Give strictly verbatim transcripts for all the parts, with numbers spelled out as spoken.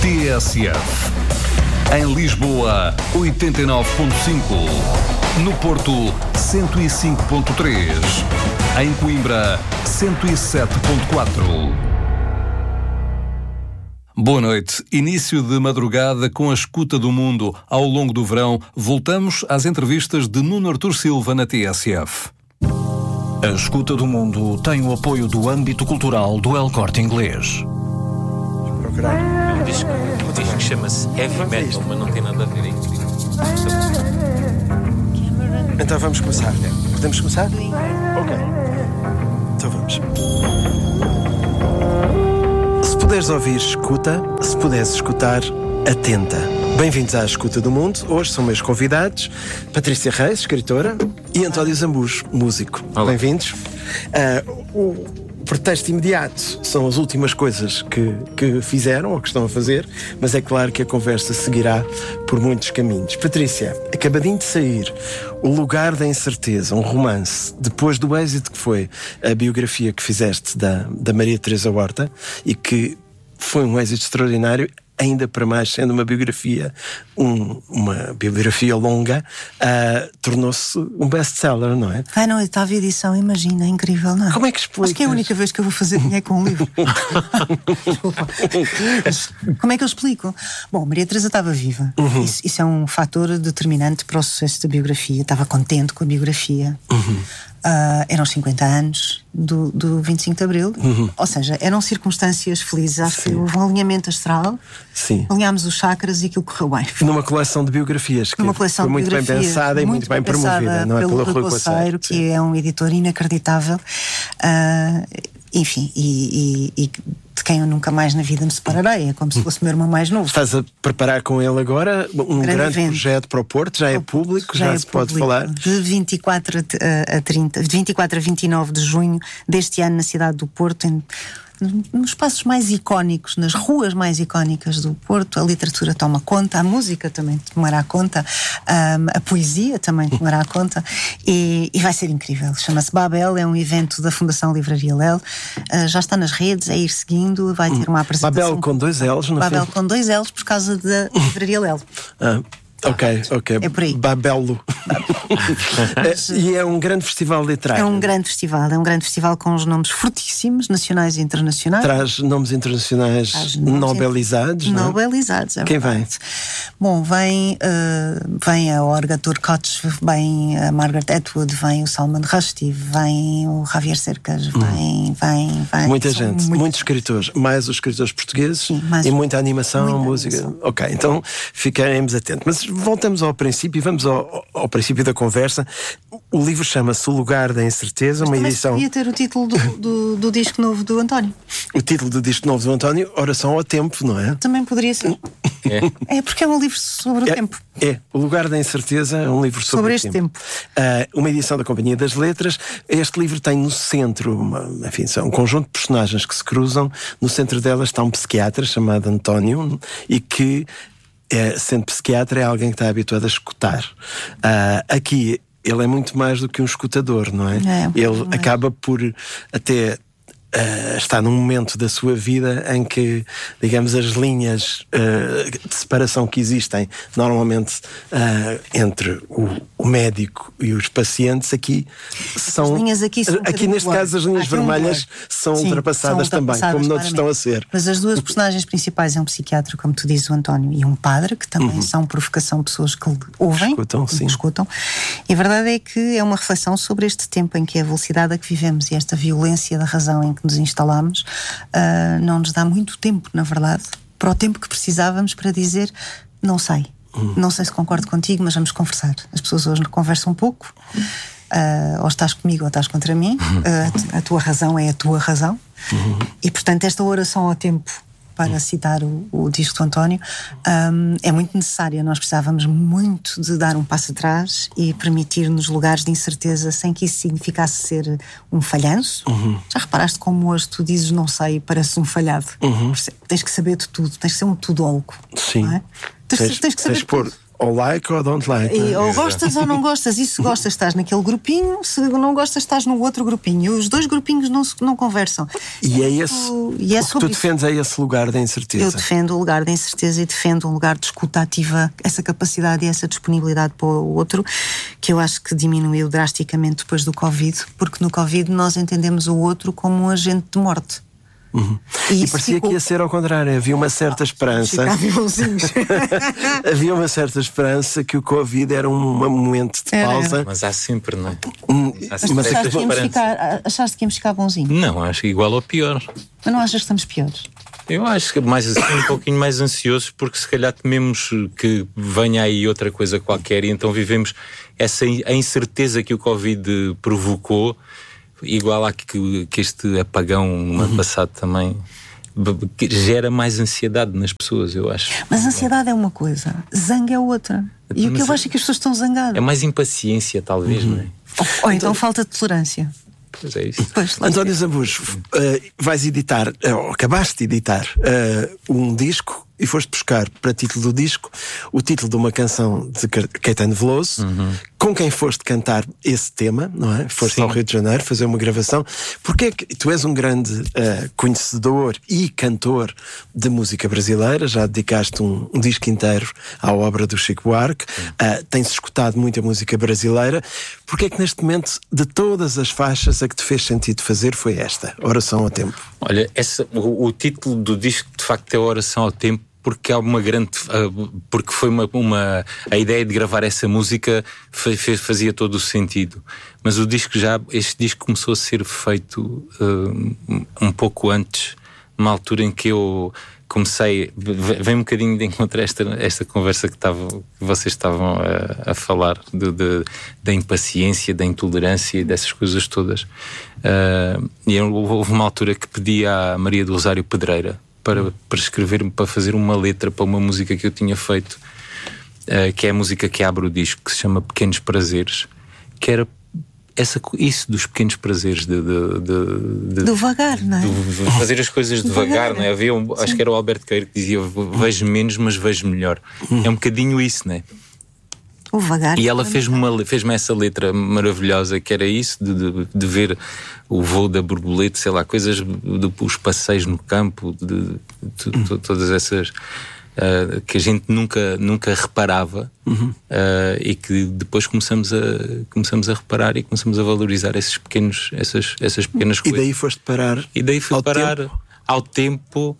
T S F. Em Lisboa, oitenta e nove ponto cinco. No Porto, cento e cinco ponto três. Em Coimbra, cento e sete ponto quatro. Boa noite. Início de madrugada com a escuta do mundo. Ao longo do verão, voltamos às entrevistas de Nuno Artur Silva na T S F. A escuta do mundo tem o apoio do âmbito cultural do El Corte Inglês. Um disco, um disco que chama-se Heavy Metal, mas não tem nada a ver aí. Então vamos começar. Podemos começar? Ok. Então vamos. Se puderes ouvir, escuta. Se puderes escutar, atenta. Bem-vindos à Escuta do Mundo. Hoje são meus convidados Patrícia Reis, escritora, e António Zambujo, músico. Olá. Bem-vindos. Uh, o pretexto imediato são as últimas coisas que, que fizeram ou que estão a fazer, mas é claro que a conversa seguirá por muitos caminhos. Patrícia, acabadinho de sair O Lugar da Incerteza, um romance, depois do êxito que foi a biografia que fizeste da, da Maria Teresa Horta, e que foi um êxito extraordinário, ainda para mais sendo uma biografia, um, uma biografia longa, uh, tornou-se um best-seller, não é? Ai, não, a oitava edição, imagina, é incrível, não é? Como é que explicas? Acho que é a única vez que eu vou fazer dinheiro com um livro. Como é que eu explico? Bom, Maria Teresa estava viva. Uhum. Isso, isso é um fator determinante para o sucesso da biografia. Estava contente com a biografia. Uhum. Uh, eram cinquenta anos do, do vinte e cinco de Abril, uhum. Ou seja, eram circunstâncias felizes. Acho que houve um alinhamento astral. Sim. Alinhámos os chakras e aquilo correu bem. Numa coleção de biografias que Numa coleção foi muito bem pensada e muito bem, bem promovida, não é? Pelo Rui Coceiro, que Sim. é um editor inacreditável. Uh, enfim, e, e, e de quem eu nunca mais na vida me separarei. É como se fosse o meu irmão mais novo. Estás a preparar com ele agora um grande, grande projeto para o Porto? Já é público? Já, já é se público. Pode falar? De vinte e quatro a trinta, de vinte e quatro a vinte e nove de junho deste ano, na cidade do Porto, em, nos espaços mais icónicos, nas ruas mais icónicas do Porto. A literatura toma conta, a música também tomará conta, um, a poesia também tomará conta, e, e vai ser incrível. Chama-se Babel, é um evento da Fundação Livraria Lel, uh, já está nas redes, é ir seguindo, vai ter uma apresentação. Babel com dois L's, no Babel fim. com dois L's por causa da Livraria Lel. Ah. Ok, ok. É por aí. Babelo. é, e é um grande festival literário. É um grande festival, é um grande festival com os nomes fortíssimos, nacionais e internacionais. Traz nomes internacionais Traz nomes nobelizados. In... Nobelizados, é Quem verdade. vem? Bom, vem, uh, vem a Olga Turcotte, vem a Margaret Atwood, vem o Salman Rushdie, vem o Javier Cercas, vem, hum. vem, vem. Muita São gente, muitos... muitos escritores, mais os escritores portugueses. Sim, mais e muita animação, muita música. Animação. Ok, então ficaremos atentos. Mas voltamos ao princípio e vamos ao, ao princípio da conversa. O livro chama-se O Lugar da Incerteza, Mas uma também edição. Podia ter o título do, do, do disco novo do António. O título do disco novo do António, Oração ao Tempo, não é? Também poderia ser. É, é porque é um livro sobre o é, tempo. É, O Lugar da Incerteza é um livro sobre, sobre o este tempo. tempo. Uh, uma edição da Companhia das Letras. Este livro tem no centro, uma, enfim, são um conjunto de personagens que se cruzam. No centro delas está um psiquiatra chamado António e que, é, sendo psiquiatra, é alguém que está habituado a escutar. Uh, aqui ele é muito mais do que um escutador, não é? é ele mais. acaba por até Uh, está num momento da sua vida em que, digamos, as linhas uh, de separação que existem normalmente uh, entre o, o médico e os pacientes aqui são... As linhas aqui são um aqui neste blur. caso as linhas vermelhas são, Sim, ultrapassadas são ultrapassadas também, como noutros estão a ser. Mas as duas personagens principais é um psiquiatra, como tu dizes, o António, e um padre, que também uhum. são por vocação pessoas que ouvem, escutam, sim. escutam. E a verdade é que é uma reflexão sobre este tempo em que a velocidade a que vivemos e esta violência da razão em que nos instalamos, uh, não nos dá muito tempo, na verdade, para o tempo que precisávamos para dizer não sei, uhum. não sei se concordo contigo, mas vamos conversar. As pessoas hoje conversam um pouco, uh, ou estás comigo ou estás contra mim, uh, a tua razão é a tua razão, uhum. e portanto esta oração ao tempo, para citar o, o disco do António, um, é muito necessária. Nós precisávamos muito de dar um passo atrás e permitir-nos lugares de incerteza sem que isso significasse ser um falhanço. Uhum. Já reparaste como hoje tu dizes não sei e parece um falhado? Uhum. Tens que saber de tudo, tens que ser um tudólogo. Sim. Não é? tens, tens, tens que saber tens pôr ou like ou don't like. E, ou gostas ou não gostas, e se gostas estás naquele grupinho, se não gostas estás no outro grupinho. Os dois grupinhos não, se, não conversam. E é esse e é o que tu defendes, é esse lugar da incerteza. Eu defendo o lugar da incerteza e defendo um lugar de escuta ativa, essa capacidade e essa disponibilidade para o outro, que eu acho que diminuiu drasticamente depois do Covid, porque no Covid nós entendemos o outro como um agente de morte. Uhum. E, e parecia ficou... que ia ser ao contrário. Havia uma certa esperança havia uma certa esperança que o Covid era um momento de pausa. Era. Mas há sempre, não é? Hum, há sempre mas achaste que, íamos ficar, achaste que íamos ficar bonzinho? Não, acho igual ou pior. Mas não achas que estamos piores? Eu acho que mais assim, um pouquinho mais ansiosos, porque se calhar tememos que venha aí outra coisa qualquer, e então vivemos essa a incerteza que o Covid provocou, igual a que, que este apagão no ano uhum. passado também que gera mais ansiedade nas pessoas, eu acho. Mas ansiedade é uma coisa, zanga é outra. E Mas o que eu acho é que as pessoas estão zangadas. É mais impaciência, talvez, uhum. não é? Ou, ou então, então falta de tolerância. Pois é isso. Pois, António Zambujo, uh, vais editar, ou uh, acabaste de editar, uh, um disco e foste buscar para título do disco o título de uma canção de Caetano Veloso, uhum. com quem foste cantar esse tema, não é? Foste Sim. ao Rio de Janeiro fazer uma gravação. Porque é que tu és um grande uh, conhecedor e cantor de música brasileira, já dedicaste um, um disco inteiro à obra do Chico Buarque, uh, tens escutado muita música brasileira. Porque é que neste momento, de todas as faixas, a que te fez sentido fazer foi esta, Oração ao Tempo? Olha, essa, o, o título do disco de facto é Oração ao Tempo, porque há uma grande, porque foi uma, uma a ideia de gravar essa música fez, fazia todo o sentido, mas o disco já, este disco começou a ser feito uh, um pouco antes, numa altura em que eu comecei, vem um bocadinho de encontrar esta, esta conversa que, tava, que vocês estavam a, a falar de, de, da impaciência, da intolerância e dessas coisas todas. Uh, e eu, houve uma altura que pedi à Maria do Rosário Pedreira para, para escrever, para fazer uma letra para uma música que eu tinha feito, uh, que é a música que abre o disco, que se chama Pequenos Prazeres, que era essa, isso dos pequenos prazeres de, de, de, de devagar, não é? De fazer as coisas devagar, devagar, não é? Havia um, acho que era o Alberto Queiro que dizia: vejo menos, mas vejo melhor. Hum. É um bocadinho isso, não é? O vagar. E ela fez-me, uma, fez-me essa letra maravilhosa, que era isso, de, de, de ver o voo da borboleta, sei lá, coisas, de, os passeios no campo, de, de, de, de todas essas uh, que a gente nunca, nunca reparava, uhum. uh, e que depois começamos a, começamos a reparar e começamos a valorizar esses pequenos, essas, essas pequenas e coisas. E daí foste parar E daí fui ao parar tempo. ao tempo.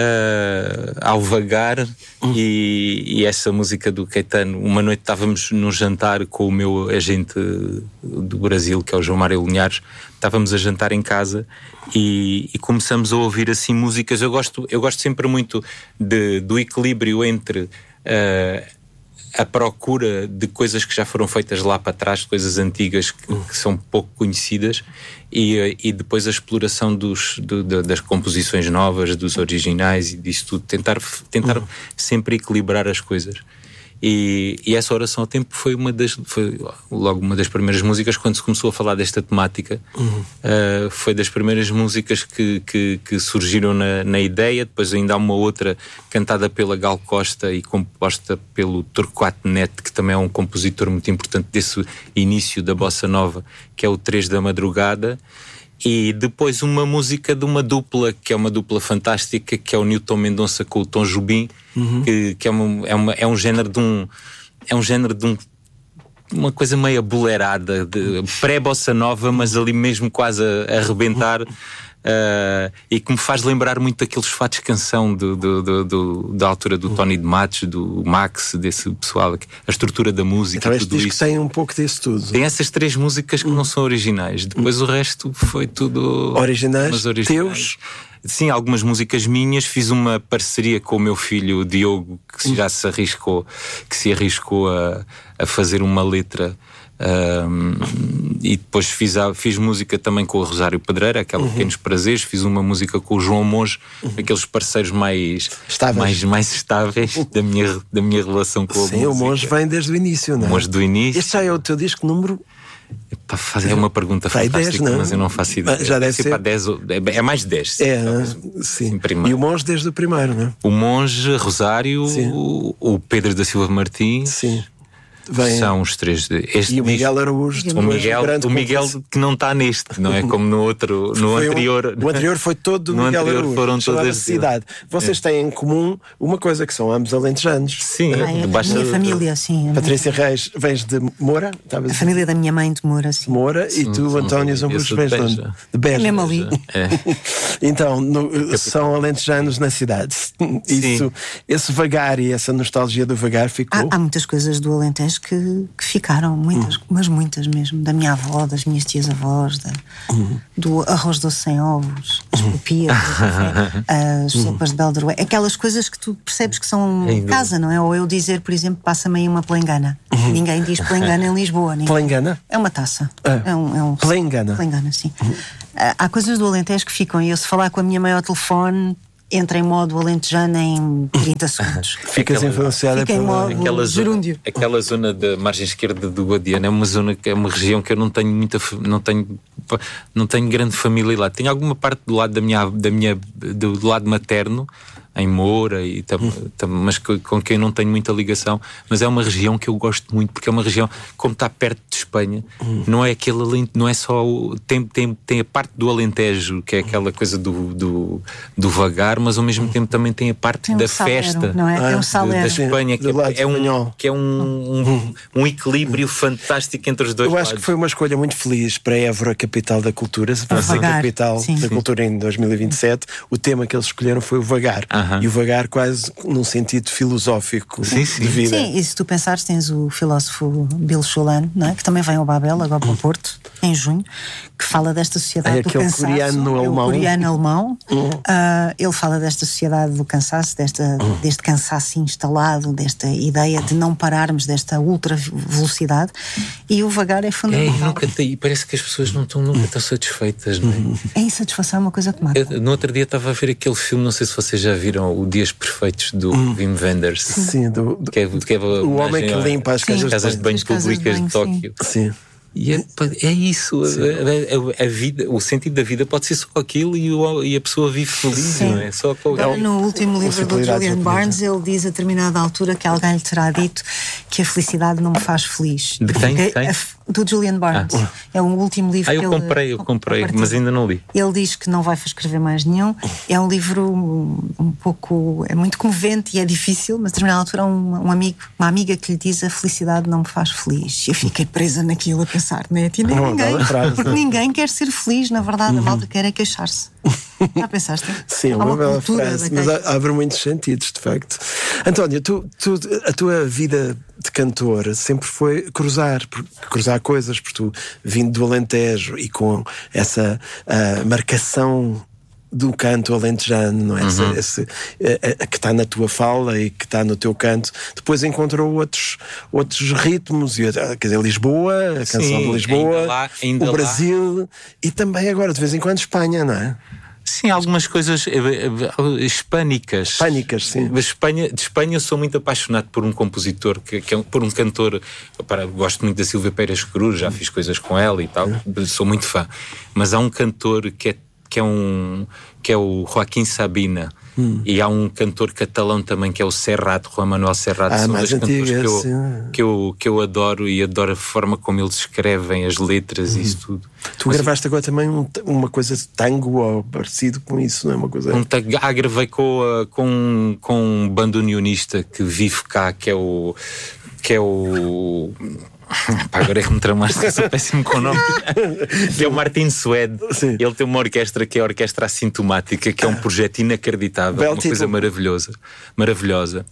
Uh, ao vagar, hum. e, e essa música do Caetano. Uma noite estávamos num jantar com o meu agente do Brasil, que é o João Mário Linhares. Estávamos a jantar em casa e, e começamos a ouvir assim músicas. Eu gosto, eu gosto sempre muito de, do equilíbrio entre uh, a procura de coisas que já foram feitas lá para trás, coisas antigas que, que são pouco conhecidas, e, e depois a exploração dos, do, de, das composições novas, dos originais e disso tudo, tentar, tentar uhum. sempre equilibrar as coisas. E, e essa Oração ao Tempo foi uma das, foi logo uma das primeiras músicas quando se começou a falar desta temática. Uhum. Uh, foi das primeiras músicas que, que, que surgiram na, na ideia. Depois ainda há uma outra cantada pela Gal Costa e composta pelo Torquato Neto, que também é um compositor muito importante desse início da Bossa Nova, que é o Três da Madrugada. E depois uma música de uma dupla, que é uma dupla fantástica, que é o Newton Mendonça com o Tom Jobim, uhum. que, que é, uma, é, uma, é um género de um é um género de um, uma coisa meio abolerada, de pré-bossa nova, mas ali mesmo quase a, a arrebentar. Uh, e que me faz lembrar muito daqueles fatos de canção do, do, do, do, da altura do Tony de Matos, do Max, desse pessoal, a estrutura da música. Então este tudo disco isso. Tem um pouco disso tudo. Tem essas três músicas que hum. não são originais. Depois hum. o resto foi tudo originais, originais teus. Sim, algumas músicas minhas. Fiz uma parceria com o meu filho o Diogo, que já se arriscou, que se arriscou a, a fazer uma letra. Um, e depois fiz, a, fiz música também com o Rosário Pedreira, aquela uhum. Pequenos Prazeres. Fiz uma música com o João Monge, uhum. aqueles parceiros mais estáveis, mais, mais estáveis da, minha, da minha relação com a Sim, música. Sim, o Monge vem desde o início, não é? O Monge do início. Este já é o teu disco número Para fazer uma pergunta Vai fantástica, dez, mas eu não faço ideia. Já deve ser, ser. Para dez, é mais de dez. Sim, É, talvez, sim. sim, E o monge desde o primeiro, não é? o monge, Rosário, o, o Pedro da Silva Martins. Sim. Vem. São os três. De, este E o Miguel disco, Araújo. o Miguel, o Miguel que não está neste, não é como no outro, no Foi anterior. Um, o anterior foi todo do no Miguel anterior Araújo. foram todas cidade. Vocês é. têm em comum uma coisa, que são ambos alentejanos. Sim, ah, é, de baixa, a minha família, sim. Patrícia Reis, vens de Moura? A família da minha mãe de Moura, sim. Moura, sim, e tu, António Zambujo, vens de onde? De Beja. É mesmo ali. É. Então, no, são alentejanos na cidade. Isso, esse vagar e essa nostalgia do vagar ficou. Há, há muitas coisas do Alentejo que, que ficaram, muitas, hum. mas muitas mesmo. Da minha avó, das minhas tias-avós, da, hum. do arroz doce sem ovos, as pupias, as hum. sopas de Belderué, aquelas coisas que tu percebes que são em casa, não é? Ou eu dizer, por exemplo, passa-me aí uma plengana. Hum. Ninguém diz plengana em Lisboa. Ninguém. Plengana? É uma taça. Ah. É um, é um... Plengana? Plengana, sim. Hum. Há coisas do Alentejo que ficam, e eu se falar com a minha mãe ao telefone, entra em modo alentejano em trinta segundos. Ficas influenciada Fica em modo aquela gerúndio. Zona, aquela zona da margem esquerda do Guadiana é uma zona que é uma região que eu não tenho muita, não tenho, não tenho grande família lá. Tenho alguma parte do lado da minha, da minha do, do lado materno, em Moura, e tam, hum. tam, mas com, com quem não tenho muita ligação, mas é uma região que eu gosto muito, porque é uma região, como está perto de Espanha, hum. não é aquele, não é só o, tem, tem, tem a parte do Alentejo, que é aquela coisa do, do, do vagar, mas ao mesmo tempo também tem a parte tem um da salero, festa, não é? ah, Tem um salero. da Espanha, que é, é, um, que é um, um, um equilíbrio fantástico entre os dois eu lados. acho que foi uma escolha muito feliz para Évora, capital da cultura, para ser capital sim. da cultura em dois mil e vinte e sete. O tema que eles escolheram foi o vagar, uh-huh. e o vagar quase num sentido filosófico sim, sim. de vida. Sim, e se tu pensares, tens o filósofo Bill Schulan, não é? Que também vem ao Babel, agora para o Porto, em junho, que fala desta sociedade é do cansaço. Coreano é alemão. O coreano alemão. Uhum. Uh, ele fala desta sociedade do cansaço, desta, uhum. deste cansaço instalado, desta ideia de não pararmos, desta ultra velocidade, e o vagar é fundamental. É, nunca tem, parece que as pessoas não estão, nunca estão satisfeitas, não é? A insatisfação é uma coisa que mata. Eu, no outro dia estava a ver aquele filme, não sei se vocês já viram, o Dias Perfeitos do hum. Wim Wenders. Sim, do, do, que é, que é o homem que limpa as casas, casas de banho, de banho públicas de, de Tóquio. Sim. E é, é isso, a, a, a vida, o sentido da vida pode ser só aquilo, e, o, e a pessoa vive feliz, sim. Não é? Só com... Agora, no último livro do Julian Barnes, ele diz a determinada altura que alguém lhe terá dito que a felicidade não me faz feliz. De quem? De quem? A, do Julian Barnes. Ah. É um último livro ah, eu que ele... comprei, eu comprei, mas ainda não li. Ele diz que não vai escrever mais nenhum. É um livro um, um pouco... é muito comovente e é difícil, mas a determinada altura um, um amigo, uma amiga que lhe diz a felicidade não me faz feliz. Eu fiquei presa naquilo a pensar, não é? Tinha não, ninguém, frase, porque não. ninguém quer ser feliz, na verdade, a malta quer é queixar-se. Já pensaste? Sim, uma, uma bela frase, mas abre muitos sentidos, de facto. António, tu, tu, a tua vida de cantor sempre foi cruzar, cruzar coisas, porque tu, vindo do Alentejo e com essa uh, marcação do canto alentejano, não é? Uhum. Esse, esse, a, a, que está na tua fala e que está no teu canto, depois encontrou outros, outros ritmos, e, quer dizer, Lisboa, a canção Sim, de Lisboa, ainda lá, ainda o Brasil lá. E também agora, de vez em quando, Espanha, não é? Sim, algumas coisas hispânicas. Hispânicas, sim. De Espanha, de Espanha eu sou muito apaixonado por um compositor, que, que é um, por um cantor. Para, gosto muito da Silvia Pérez Cruz, já fiz coisas com ela e tal, é. Sou muito fã. Mas há um cantor que é, que é, um, que é o Joaquim Sabina. Hum. E há um cantor catalão também que é o Serrat, Juan Manuel Serrat. Ah, são dois cantores antiga, que, eu, que, eu, que eu adoro, e adoro a forma como eles escrevem as letras, hum. e isso tudo. Tu Mas, gravaste agora também um, uma coisa de tango ou parecido com isso, não é? Uma coisa... um tango, ah, gravei com, uh, com, com um bandoneonista que vive cá, que é o que é o Pá, agora é que me tramaste, sou péssimo com o nome. Que é o Martin Suede. Sim. Ele tem uma orquestra que é a Orquestra Assintomática, que é um projeto inacreditável, Bel uma título. coisa maravilhosa, maravilhosa.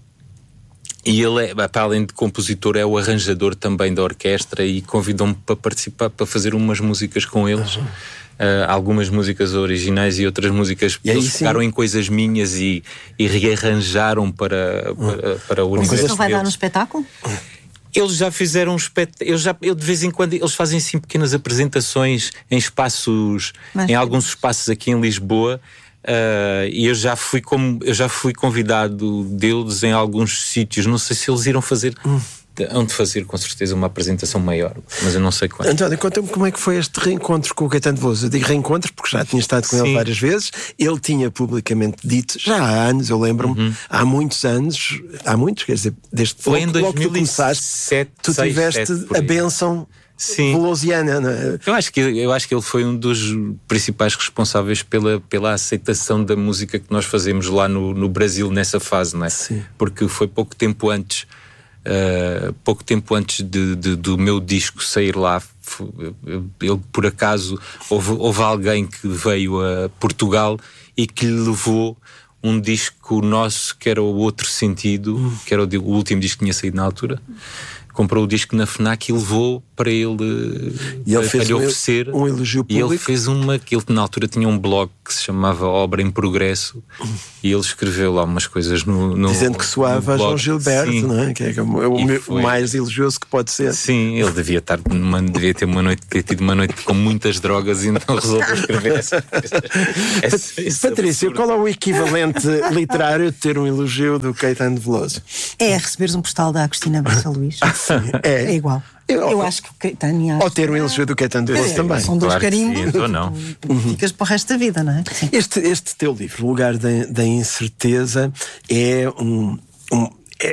E ele, é, para além de compositor, é o arranjador também da orquestra, e convidou-me para participar, para fazer umas músicas com eles. Uhum. Uh, algumas músicas originais e outras músicas que eles pegaram em coisas minhas e, e rearranjaram para, uhum. para, para o universo. Mas isso não vai deles. dar no espetáculo? Eles já fizeram um espetáculo, eu já, eu de vez em quando eles fazem assim pequenas apresentações em espaços, Mas, em alguns espaços aqui em Lisboa, uh, e eu já fui como eu já fui convidado deles em alguns sítios. Não sei se eles irão fazer. Hum. hão de fazer com certeza uma apresentação maior, mas eu não sei quando. António, conta-me como é que foi este reencontro com o Caetano Veloso. Eu digo reencontro porque já tinha estado com Sim. ele várias vezes. Ele tinha publicamente dito, já há anos, eu lembro-me, uhum. há muitos anos, há muitos, quer dizer, desde foi logo, em logo que tu começaste, tu seis, tiveste sete, a bênção velosiana, não é? Eu acho que eu acho que ele foi um dos principais responsáveis pela, pela aceitação da música que nós fazemos lá no, no Brasil nessa fase, não é? Sim. Porque foi pouco tempo antes, uh, pouco tempo antes de, de, do meu disco sair lá. Ele, por acaso, houve, houve alguém que veio a Portugal e que lhe levou um disco nosso que era o Outro Sentido, hum. que era o, o último disco que tinha saído na altura. Comprou o disco na FNAC e levou para ele, e ele fez lhe oferecer um elogio público. E ele fez uma, que ele na altura tinha um blog que se chamava Obra em Progresso e ele escreveu lá umas coisas no, no dizendo que soava a João Gilberto, sim. não é? Que é o, o mais elogioso que pode ser. Sim, ele devia estar numa, devia ter uma noite, ter tido uma noite com muitas drogas e então resolveu escrever essa, essa, essa Patrícia, qual é o equivalente literário de ter um elogio do Caetano Veloso? É receberes um postal da Agostina Bessa Luís. É. É igual. Eu, eu acho que o Caetano... Ou ter um elogio do Caetano Veloso é, também. São dois claro carimbos. Sim, então não. Uhum. Ficas para o resto da vida, não é? Sim. Este, este teu livro, O Lugar da, da Incerteza, é um,